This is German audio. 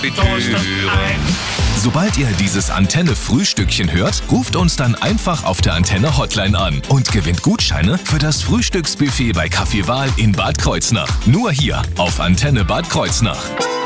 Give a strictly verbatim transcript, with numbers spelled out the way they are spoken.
Sobald ihr dieses Antenne-Frühstückchen hört, ruft uns dann einfach auf der Antenne-Hotline an und gewinnt Gutscheine für das Frühstücksbuffet bei Café Wahl in Bad Kreuznach. Nur hier auf Antenne Bad Kreuznach.